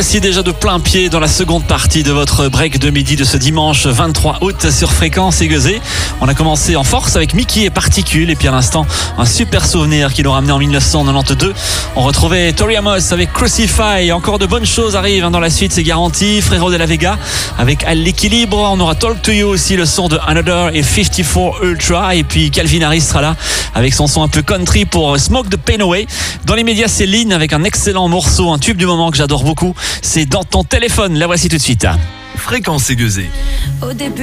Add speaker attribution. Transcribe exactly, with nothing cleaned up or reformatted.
Speaker 1: Voici déjà de plein pied dans la seconde partie de votre break de midi de ce dimanche vingt-trois août sur Fréquence Aiguezée. On a commencé en force avec Mickey et Particules et puis à l'instant un super souvenir qui nous ramenait en dix-neuf cent quatre-vingt-douze. On retrouvait Tori Amos avec Crucify. Encore de bonnes choses arrivent dans la suite, c'est garanti. Frérot de la Vega avec À l'équilibre. On aura Talk to You aussi, le son de Another et cinquante-quatre Ultra. Et puis Calvin Harris sera là avec son son un peu country pour Smoke the Pain Away. Dans les médias, c'est Lynn avec un excellent morceau, un tube du moment que j'adore beaucoup. C'est Dans ton téléphone. La voici tout de suite.
Speaker 2: Fréquence Aiguezée.
Speaker 3: Au début